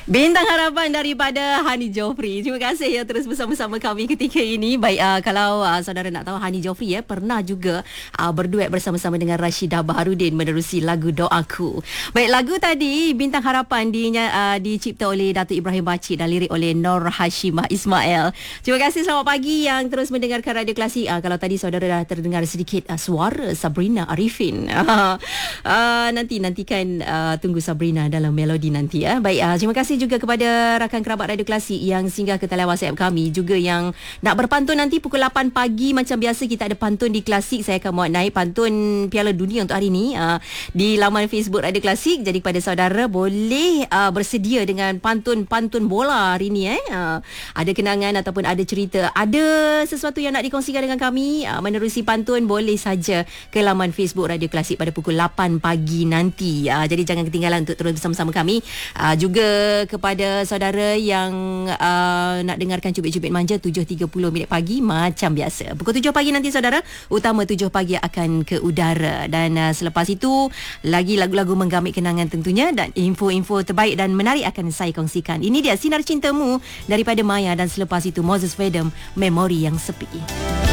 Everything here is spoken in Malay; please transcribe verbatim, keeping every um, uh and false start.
Bintang Harapan daripada Hani Jofri. Terima kasih ya terus bersama-sama kami ketika ini. Baik, uh, kalau uh, saudara nak tahu, Hani Jofri ya pernah juga uh, berduet bersama-sama dengan Rashidah Baharudin menerusi lagu Doaku. Baik, lagu tadi Bintang Harapan di, uh, dicipta oleh Datuk Ibrahim Bachir dan lirik oleh Nur Hashimah Ismail. Terima kasih, selamat pagi yang terus mendengarkan Radio Klasik. Uh, kalau tadi saudara dah terdengar sedikit uh, suara Sabrina Arifin. uh, nanti nantikan uh, tunggu Sabrina dalam melodi nanti ya. Baik, uh, terima kasih juga kepada rakan kerabat Radio Klasik yang singgah ke talian WhatsApp kami, juga yang nak berpantun nanti pukul lapan pagi. Macam biasa kita ada pantun di Klasik. Saya akan muat naik pantun Piala Dunia untuk hari ini uh, di laman Facebook Radio Klasik. Jadi kepada saudara boleh uh, bersedia dengan pantun-pantun bola hari ini eh. Uh, ada kenangan ataupun ada cerita, ada sesuatu yang nak dikongsikan dengan kami uh, menerusi pantun, boleh saja ke laman Facebook Radio Klasik pada pukul lapan pagi nanti. Uh, jadi jangan ketinggalan untuk terus bersama-sama kami. Uh, juga kepada saudara yang uh, nak dengarkan Cubit-Cubit Manja tujuh tiga puluh minit pagi macam biasa. Pukul tujuh pagi nanti saudara, Utama tujuh pagi akan ke udara. Dan uh, selepas itu lagi lagu-lagu menggamit kenangan tentunya, dan info-info terbaik dan menarik akan saya kongsikan. Ini dia Sinar Cintamu daripada Maya, dan selepas itu Moses Vedem, Memori yang Sepi.